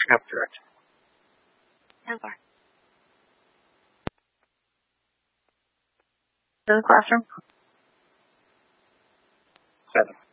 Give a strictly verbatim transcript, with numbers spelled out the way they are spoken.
Yep, correct. How far? To the classroom. Seven.